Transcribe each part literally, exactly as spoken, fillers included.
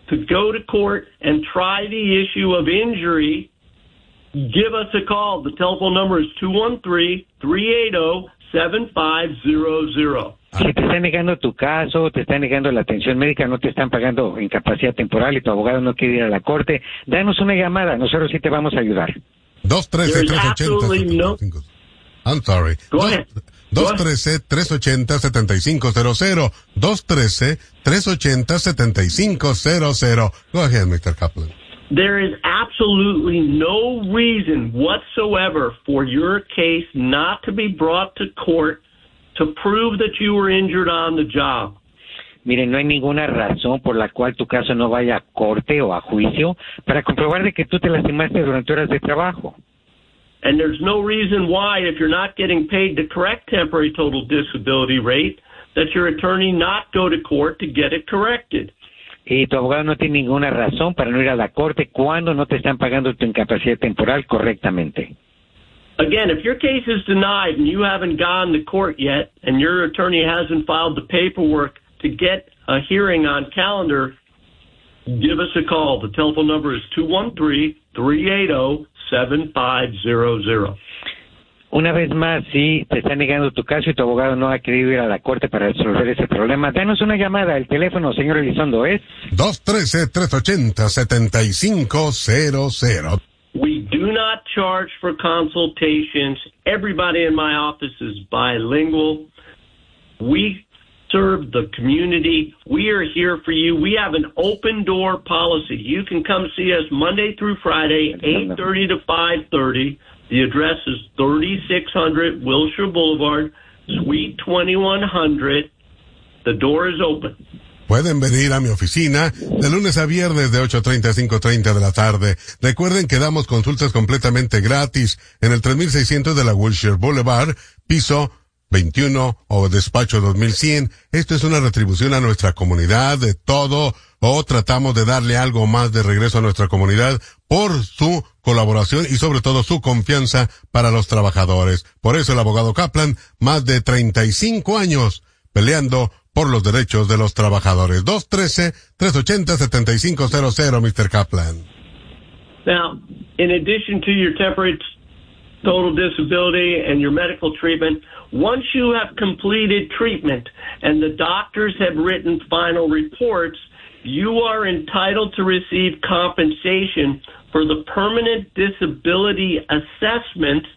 to go to court and try the issue of injury, give us a call. The telephone number is two one three, three eight zero, seven five zero zero. Si te están negando tu caso, te están negando la atención médica, no te están pagando incapacidad temporal y tu abogado no quiere ir a la corte, danos una llamada, nosotros sí te vamos a ayudar. dos uno tres, tres ocho cero, setenta y cinco. I'm sorry. Go ahead. dos uno tres, tres ocho cero, setenta y cinco cero cero. dos uno tres, tres ocho cero, setenta y cinco cero cero. Go ahead, mister Kaplan. There is absolutely no reason whatsoever for your case not to be brought to court to prove that you were injured on the job. Miren, no hay ninguna razón por la cual tu caso no vaya a corte o a juicio para comprobar de que tú te lastimaste durante horas de trabajo. And there's no reason why, if you're not getting paid the correct temporary total disability rate, that your attorney not go to court to get it corrected. Y tu abogado no tiene ninguna razón para no ir a la corte cuando no te están pagando tu incapacidad temporal correctamente. Again, if your case is denied and you haven't gone to court yet and your attorney hasn't filed the paperwork to get a hearing on calendar, give us a call. The telephone number is two one three, three eight zero, seven five zero zero. Una vez más, si te está negando tu caso y tu abogado no ha querido ir a la corte para resolver ese problema, danos una llamada. El teléfono, señor Elizondo, es dos uno tres, tres ocho cero, setenta y cinco cero cero. We do not charge for consultations. Everybody in my office is bilingual. We serve the community. We are here for you. We have an open door policy. You can come see us Monday through Friday, eight thirty to five thirty. The address is thirty-six hundred Wilshire Boulevard, Suite twenty-one hundred. The door is open. Pueden venir a mi oficina de lunes a viernes de ocho treinta a cinco treinta de la tarde. Recuerden que damos consultas completamente gratis en el tres mil seiscientos de la Wilshire Boulevard, piso veintiuno o despacho dos mil cien. Esto es una retribución a nuestra comunidad de todo, o tratamos de darle algo más de regreso a nuestra comunidad por su colaboración y sobre todo su confianza para los trabajadores. Por eso el abogado Kaplan, más de treinta y cinco años peleando por los derechos de los trabajadores. dos uno tres, tres ocho cero, setenta y cinco cero cero, mister Kaplan. Now, in addition to your temporary total disability and your medical treatment, once you have completed treatment and the doctors have written final reports, you are entitled to receive compensation for the permanent disability assessment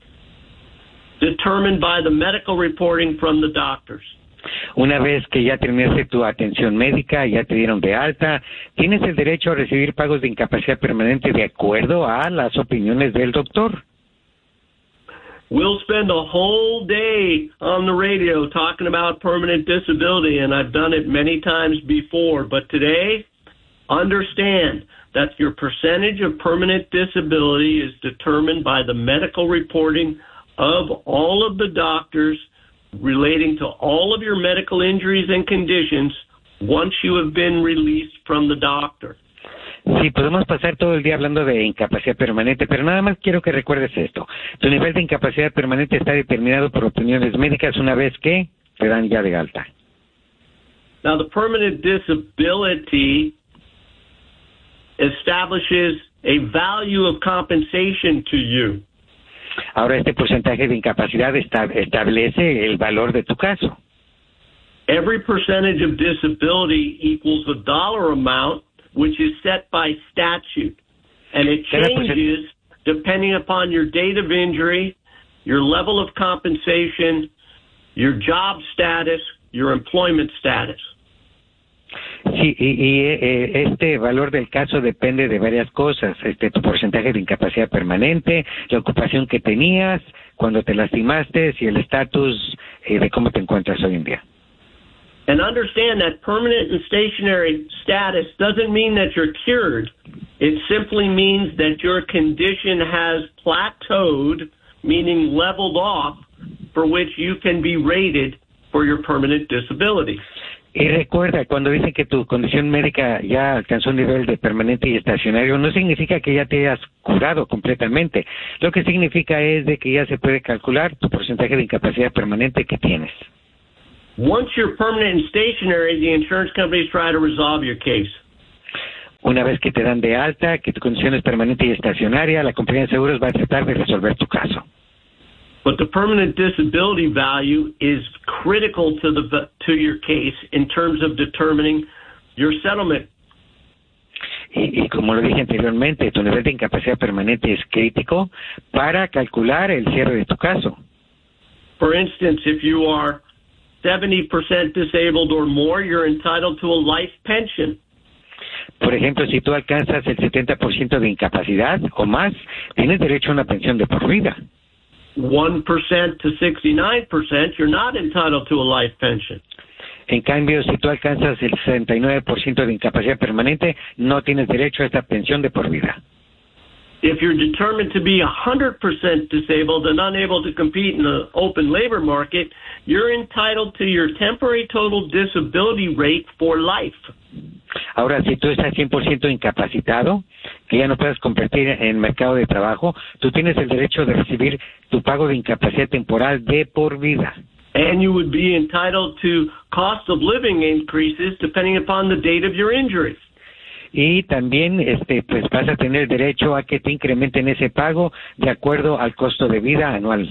determined by the medical reporting from the doctors. Una vez que ya terminaste tu atención médica, ya te dieron de alta, tienes el derecho a recibir pagos de incapacidad permanente de acuerdo a las opiniones del doctor. We'll spend a whole day on the radio talking about permanent disability, and I've done it many times before. But today, understand that your percentage of permanent disability is determined by the medical reporting of all of the doctors relating to all of your medical injuries and conditions once you have been released from the doctor. Sí, podemos pasar todo el día hablando de incapacidad permanente, pero nada más quiero que recuerdes esto. Tu nivel de incapacidad permanente está determinado por opiniones médicas una vez que te dan ya de alta. Now, the permanent disability establishes a value of compensation to you. Ahora, este porcentaje de incapacidad esta- establece el valor de tu caso. Every percentage of disability equals a dollar amount, which is set by statute. And it changes depending upon your date of injury, your level of compensation, your job status, your employment status. Sí, y, y eh, este valor del caso depende de varias cosas, este tu porcentaje de incapacidad permanente, la ocupación que tenías, cuando te lastimaste y el estatus eh, de cómo te encuentras hoy en día. And understand that permanent and stationary status doesn't mean that you're cured. It simply means that your condition has plateaued, meaning leveled off, for which you can be rated for your permanent disability. Y recuerda, cuando dicen que tu condición médica ya alcanzó un nivel de permanente y estacionario, no significa que ya te hayas curado completamente. Lo que significa es de que ya se puede calcular tu porcentaje de incapacidad permanente que tienes. Once you're permanent and stationary, the insurance companies try to resolve your case. Una vez que te dan de alta, que tu condición es permanente y estacionaria, la compañía de seguros va a tratar de resolver tu caso. But the permanent disability value is critical to the to your case in terms of determining your settlement. Y, y como lo dije anteriormente, tu nivel de incapacidad permanente es crítico para calcular el cierre de tu caso. For instance, if you are seventy percent disabled or more, you're entitled to a life pension. Por ejemplo, si tú alcanzas el setenta por ciento de incapacidad o más, tienes derecho a una pensión de por vida. one percent to sixty-nine percent, you're not entitled to a life pension. En cambio, si tú alcanzas el sesenta y nueve por ciento de incapacidad permanente, no tienes derecho a esta pensión de por vida. If you're determined to be one hundred percent disabled and unable to compete in the open labor market, you're entitled to your temporary total disability rate for life. Ahora, si tú estás cien por ciento incapacitado, que ya no puedes competir en el mercado de trabajo, tú tienes el derecho de recibir tu pago de incapacidad temporal de por vida. And you would be entitled to cost of living increases depending upon the date of your injury. Y también este pues vas a tener derecho a que te incrementen ese pago de acuerdo al costo de vida anual.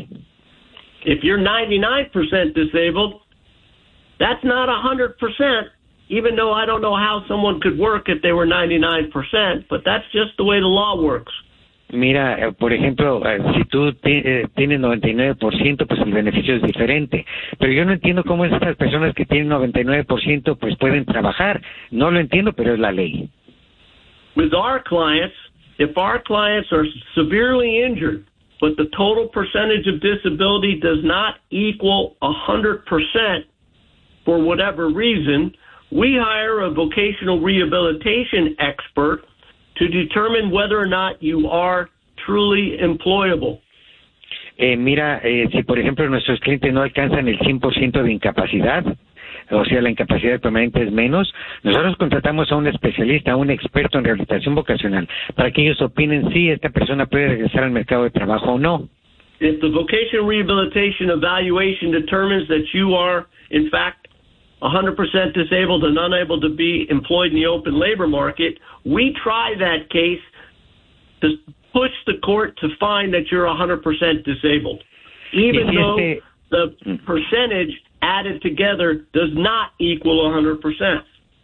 If you're ninety-nine percent disabled, that's not one hundred percent, even though I don't know how someone could work if they were ninety-nine percent, but that's just the way the law works. Mira, por ejemplo, si tú tienes noventa y nueve por ciento, pues el beneficio es diferente. Pero yo no entiendo cómo estas personas que tienen noventa y nueve por ciento pues pueden trabajar. No lo entiendo, pero es la ley. With our clients, if our clients are severely injured, but the total percentage of disability does not equal one hundred percent for whatever reason, we hire a vocational rehabilitation expert to determine whether or not you are truly employable. Eh, mira, eh, si por ejemplo nuestros clientes no alcanzan el cien por ciento de incapacidad, o sea, la incapacidad permanente es menos, nosotros contratamos a un especialista, a un experto en rehabilitación vocacional, para que ellos opinen si esta persona puede regresar al mercado de trabajo o no. If the vocational rehabilitation evaluation determines that you are, in fact, one hundred percent disabled and unable to be employed in the open labor market, we try that case to push the court to find that you're one hundred percent disabled, even though the percentage added together does not equal one hundred percent.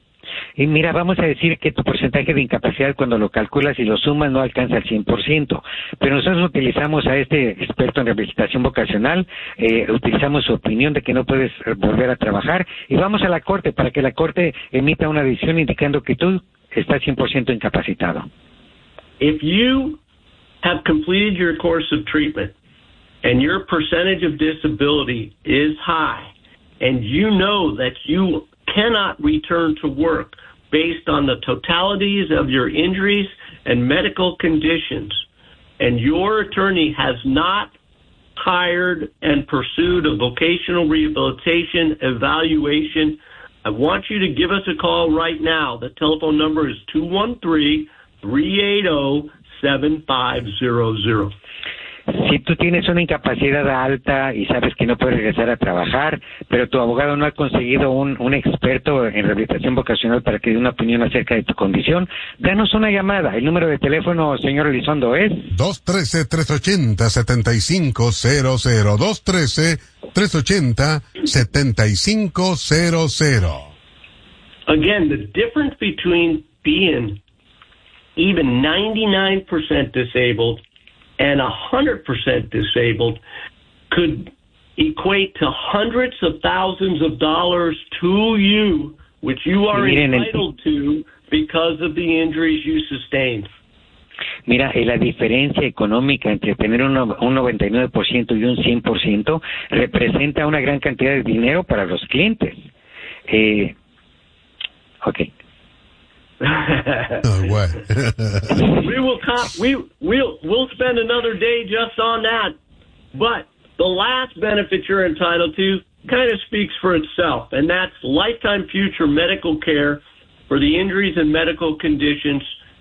Y mira, vamos a decir que tu porcentaje de incapacidad cuando lo calculas y lo sumas no alcanza el cien por ciento, pero nosotros utilizamos a este experto en rehabilitación vocacional, eh, utilizamos su opinión de que no puedes volver a trabajar y vamos a la corte para que la corte emita una decisión indicando que tú estás cien por ciento incapacitado. If you have completed your course of treatment and your percentage of disability is high and you know that you cannot return to work based on the totalities of your injuries and medical conditions, and your attorney has not hired and pursued a vocational rehabilitation evaluation, I want you to give us a call right now. The telephone number is two one three, three eight zero, seven five zero zero. Si tú tienes una incapacidad alta y sabes que no puedes regresar a trabajar, pero tu abogado no ha conseguido un, un experto en rehabilitación vocacional para que dé una opinión acerca de tu condición, danos una llamada. El número de teléfono, señor Elizondo, es dos uno tres, tres ocho cero, siete cinco cero cero. dos uno tres, tres ocho cero, siete cinco cero cero. Again, the difference between being even ninety-nine percent disabled and one hundred percent disabled could equate to hundreds of thousands of dollars to you, which you are entitled to because of the injuries you sustained. Mira, eh, la diferencia económica entre tener un, un noventa y nueve por ciento y un cien por ciento representa una gran cantidad de dinero para los clientes. Eh, ok. Oh, what? we will comp- we we'll we'll spend another day just on that, but the last benefit you're entitled to kind of speaks for itself, and that's lifetime future medical care for the injuries and medical conditions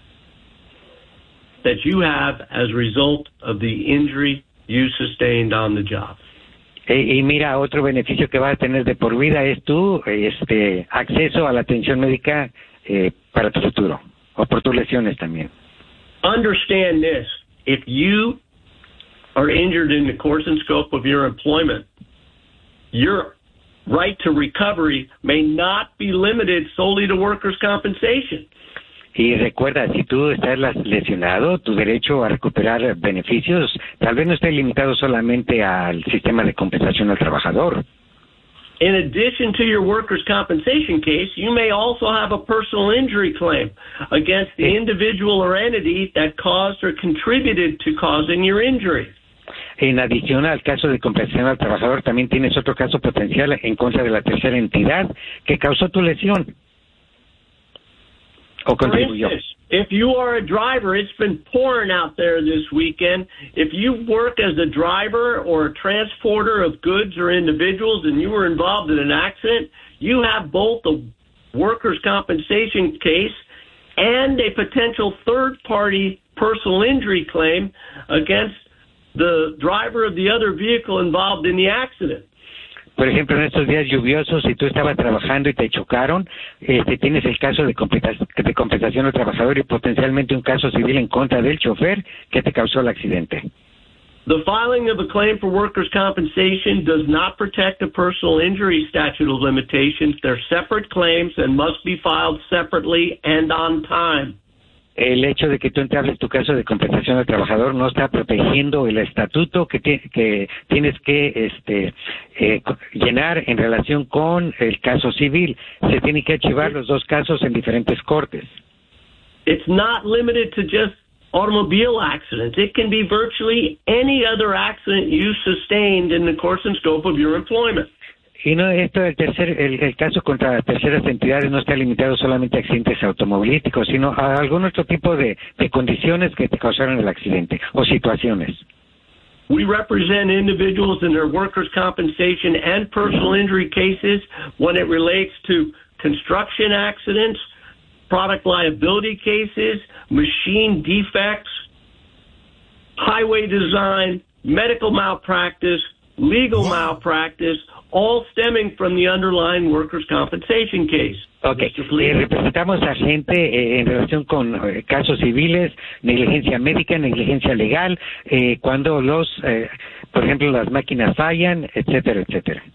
that you have as a result of the injury you sustained on the job. Y, y mira, otro beneficio que vas a tener de por vida es tu este acceso a la atención médica eh, para tu futuro. o por tus lesiones también. Understand this. If you are injured in the course and scope of your employment, your right to recovery may not be limited solely to workers' compensation. Y recuerda, si tú estás lesionado, tu derecho a recuperar beneficios tal vez no esté limitado solamente al sistema de compensación al trabajador. In addition to your workers' compensation case, you may also have a personal injury claim against the individual or entity that caused or contributed to causing your injury. En adición al caso de compensación al trabajador, también tienes otro caso potencial en contra de la tercera entidad que causó tu lesión o contribuyó. For instance, if you are a driver, it's been pouring out there this weekend. If you work as a driver or a transporter of goods or individuals and you were involved in an accident, you have both a workers' compensation case and a potential third-party personal injury claim against the driver of the other vehicle involved in the accident. Por ejemplo, en estos días lluviosos, si tú estabas trabajando y te chocaron, este, tienes el caso de, compensa- de compensación al trabajador y potencialmente un caso civil en contra del chofer que te causó el accidente. The filing of a claim for workers' compensation does not protect a personal injury statute of limitations. They're separate claims and must be filed separately and on time. El hecho de que tú entables tu caso de compensación al trabajador no está protegiendo el estatuto que, ti- que tienes que este, eh, co- llenar en relación con el caso civil. Se tienen que archivar los dos casos en diferentes cortes. It's not limited to just automobile accidents. It can be virtually any other accident you sustained in the course and scope of your employment. Y no, esto, el tercer, el, el caso contra terceras entidades no está limitado solamente a accidentes automovilísticos, sino a algún otro tipo de, de condiciones que te causaron el accidente o situaciones. We represent individuals in their workers' compensation and personal injury cases when it relates to construction accidents, product liability cases, machine defects, highway design, medical malpractice, legal malpractice, all stemming from the underlying workers' compensation case. Okay. Eh, representamos a gente eh, en relación con eh, casos civiles, negligencia médica, negligencia legal, eh, cuando los, eh, por ejemplo, las máquinas fallan, etcétera, etcétera.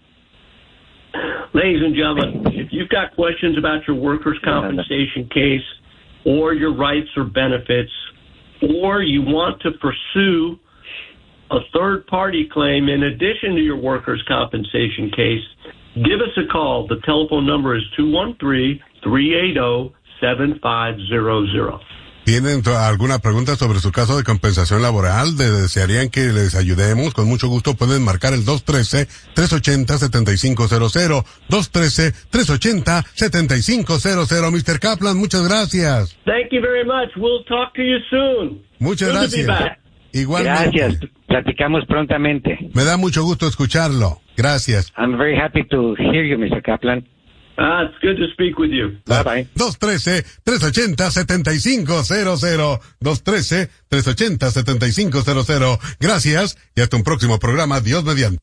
Ladies and gentlemen, if you've got questions about your workers' compensation case or your rights or benefits, or you want to pursue a third-party claim in addition to your workers' compensation case, give us a call. The telephone number is two one three, three eight zero, seven five zero zero. ¿Tienen to- alguna pregunta sobre su caso de compensación laboral? ¿De- ¿Desearían que les ayudemos? Con mucho gusto pueden marcar el dos uno tres, tres ocho cero, siete cinco cero cero. dos uno tres, tres ocho cero, siete cinco cero cero. mister Kaplan, muchas gracias. Thank you very much. We'll talk to you soon. Muchas Good to be gracias. back. Igualmente. Gracias. Platicamos prontamente. Me da mucho gusto escucharlo. Gracias. I'm very happy to hear you, mister Kaplan. Ah, it's good to speak with you. Bye bye. dos uno tres, tres ocho cero, siete cinco cero cero. dos uno tres, tres ocho cero, siete cinco cero cero. Gracias y hasta un próximo programa. Dios mediante.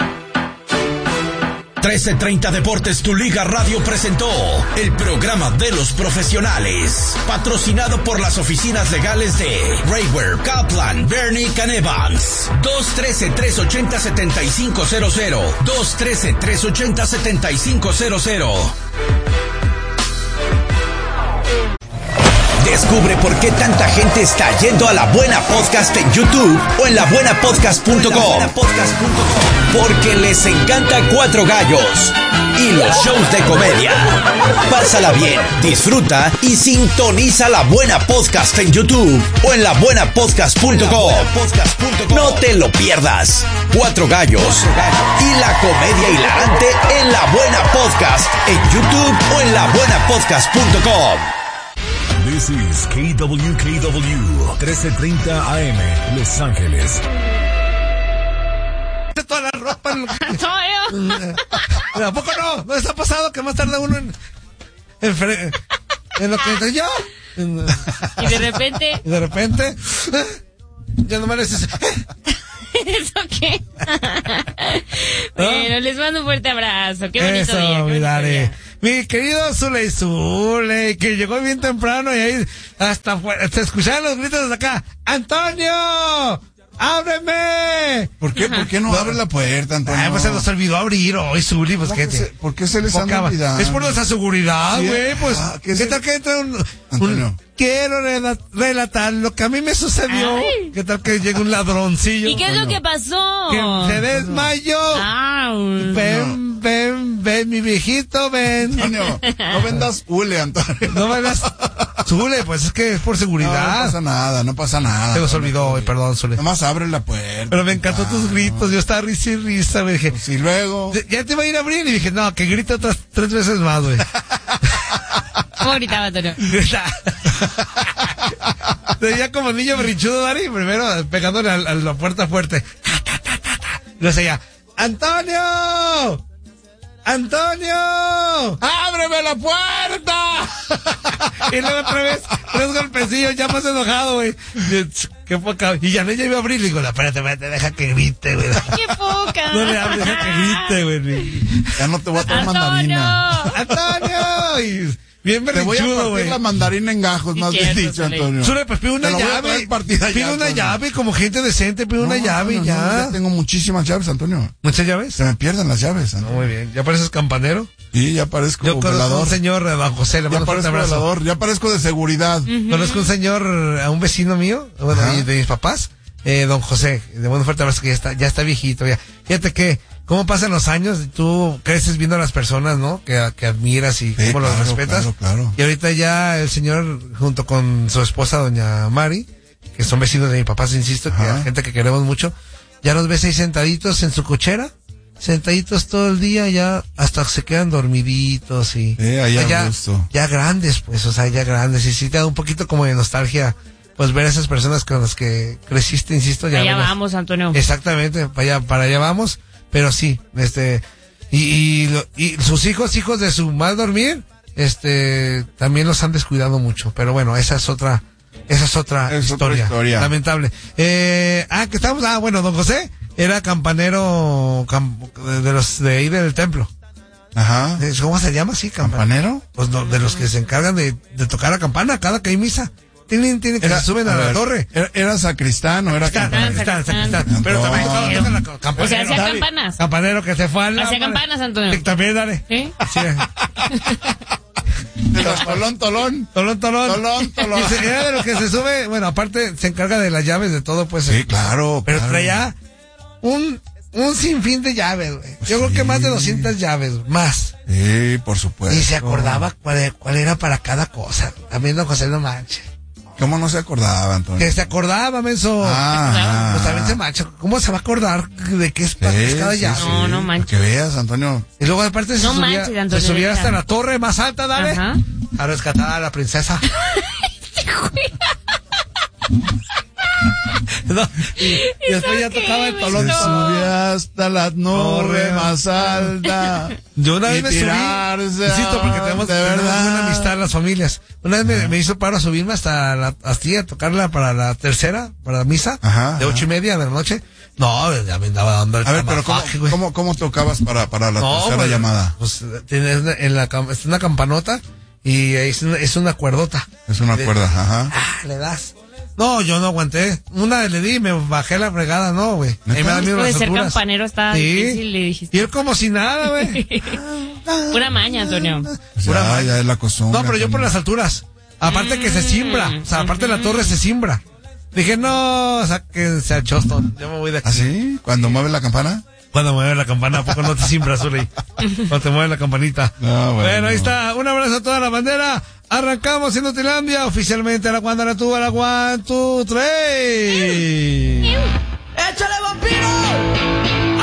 trece treinta Deportes, tu liga radio presentó el programa de los profesionales, patrocinado por las oficinas legales de Raywer, Kaplan, Bernick and Evans. dos uno tres, tres ocho cero, siete cinco cero cero. dos uno tres, tres ocho cero, siete cinco cero cero. Descubre por qué tanta gente está yendo a La Buena Podcast en YouTube o en la buena podcast punto com. Porque les encanta Cuatro Gallos y los shows de comedia. Pásala bien, disfruta y sintoniza La Buena Podcast en YouTube o en la buena podcast punto com. No te lo pierdas. Cuatro Gallos y la comedia hilarante en La Buena Podcast en YouTube o en la buena podcast punto com. This is K W K W trece treinta A M Los Ángeles. Toda la ropa en lo que... ¿A poco no? ¿No les ha pasado que más tarde uno en, en, fre... en lo que yo? En... Y de repente... Y de repente... Ya no me dices... ¿Eso qué? Bueno, les mando un fuerte abrazo. Qué bonito Eso, día. Qué mi bonito Dari. día. Mi querido Zule y Zule, que llegó bien temprano y ahí hasta se escuchaban los gritos desde acá. ¡Antonio! ¡Ábreme! ¿Por qué? ¿Por qué no abre la puerta, Antonio? Ay, pues se nos olvidó abrir hoy, Zuli, pues qué te... ¿Por qué se les anda olvidando? Es por nuestra seguridad, Sí, güey, pues. ah, ¿qué ¿Qué, se- tal que entra un, Antonio. un- quiero rela- relatar lo que a mí me sucedió? Ay. ¿Qué tal que llega un ladroncillo? ¿Y qué es lo que pasó? Que se desmayó. Ah, Ven, ven, ven, mi viejito, ven. Antonio, no vendas hule, Antonio. No me das. Zule, pues es que es por No, seguridad. no pasa nada, no pasa nada. Se nos olvidó hoy, perdón, Zule. Nomás abre la puerta. Pero me encantó tus Ah, gritos, yo estaba risa y risa, me dije. Pues, y luego. Ya te iba a ir a abrir y dije, no, que grite otras tres veces más, güey. ¿cómo gritaba, Antonio? Sería como niño berrinchudo, Dari, primero pegándole a, a la puerta fuerte. Luego seguía, ¡Antonio! ¡Antonio! ¡Ábreme la puerta! Y luego otra vez, tres golpecillos, ya más enojado, güey. Qué poca. Y ya no ya iba a abrir, le digo, no, espérate, espérate, deja que grite, güey. ¡Qué poca! No le hables, deja que grite, güey. Ya no te voy a traer mandarina. ¡Antonio! ¡Antonio! Y bien Te voy a berrinchudo, partir güey. la mandarina en gajos, Sí, más bien cierto, dicho, Zule. Antonio. Zule, pues pide una Te la voy a llave. traer partida ya, Pide una Antonio. llave como gente decente, pide una No, llave no, y no, ya. ya tengo muchísimas llaves, Antonio. ¿Muchas llaves? Se me pierden las llaves, No, Antonio. muy bien. ¿Ya pareces campanero? Y ya parezco Yo conozco a velador. un señor, a don José, le Ya mando un fuerte parezco abrazo. velador, ya parezco de seguridad. Conozco un señor, a un vecino mío, bueno, Ajá. y de mis papás, eh, don José, le mando un fuerte abrazo, que ya está, ya está viejito, ya. Fíjate que, cómo pasan los años, y tú creces viendo a las personas, ¿no? Que, que admiras y Sí, cómo los claro, respetas. claro, claro. Y ahorita ya el señor, junto con su esposa, doña Mari, que son vecinos de mi papá, insisto, que Ajá. es gente que queremos mucho, ya los ves ahí sentaditos en su cochera, sentaditos todo el día, ya hasta se quedan dormiditos y Sí, ahí a ya, gusto. ya grandes, pues, o sea, ya grandes, y sí te da un poquito como de nostalgia, pues ver a esas personas con las que creciste, insisto, ya Allá verlas. vamos, Antonio. Exactamente, para allá, para allá vamos, pero sí, este, y, y, lo- y sus hijos, hijos de su mal dormir, este, también los han descuidado mucho, pero bueno, esa es otra, esa es otra, Es otra historia, historia. lamentable. Eh, ah, que estamos, ah, bueno, don José era campanero cam- de, de los de ahí del templo. Ajá. ¿Cómo se llama así, campanero? ¿Campanero? Pues no, de los que se encargan de, de tocar la campana cada que hay misa. Tienen, tienen que se suben a, la ver, torre. ¿Era, era sacristán o era Sacristán, campanero? sacristán, sacristán. sacristán. Pero también Antonio. tocan la ca- campanero. O sea, hacía Dale. campanas. Campanero que se fue al... Hacía campanas, Antonio. Sí, también, dale. ¿Eh? Sí. De los tolón, tolón. Tolón, tolón. Tolón, tolón. Y se- era de los que se sube, bueno, aparte se encarga de las llaves de todo, pues. Sí, claro, Pero claro. traía un, un sinfín de llaves, güey. Yo creo que más de doscientas llaves, más. Sí, por supuesto. Y se acordaba cuál, cuál era para cada cosa. También don José no manche. ¿Cómo no se acordaba, Antonio? Que se acordaba, menso. Ah, Pues también se mancha. ¿Cómo se va a acordar de qué es, para qué es Sí, cada sí, llave? sí. No, no Para manches. que veas, Antonio. Y luego aparte se No subía, manches, Antonio, se subía de hasta verdad. la torre más alta, dale. Ajá. A rescatar a la princesa. No, y, y después ya qué, tocaba el me tolón. Se No. subía hasta la nube Torre. más alta. Yo una vez Y me subí, tirarse insisto, porque tenemos, de tenemos verdad. buena amistad en las familias. Una vez me, me hizo paro a subirme hasta la astilla, a tocarla para la tercera, para la misa, Ajá, de ocho ajá. y media de la noche. No, ya me andaba dando el A ver, pero ¿cómo, tamafaje, güey. cómo, cómo tocabas para, para la No, tercera pues, llamada? Pues tienes una- en la cam- es una campanota y es una, es una cuerdota. Es una Le- cuerda, ajá. Ah, le das. No, yo no aguanté. Una le di y me bajé la fregada, no, güey. Ahí me da miedo Puede las ser alturas. campanero, está Sí. difícil, le dijiste. Y él como si nada, güey. Pura maña, Antonio. Pues Pura ya, madre. ya es la costumbre. No, pero yo por Antonio. las alturas. Aparte que se simbra. O sea, aparte la torre se simbra. Dije, no, sáquense a Choston. Yo me voy de aquí. ¿Ah, sí? ¿Cuando mueve la campana? Cuando mueve la campana, ¿a poco no te simbras, Zuli? Cuando te mueve la campanita. No, bueno. Bueno, ahí está. Un abrazo a toda la bandera. Arrancamos en Utilandia. Oficialmente a la Wanda, la tuba, la one, two, three. ¡Échale, vampiro!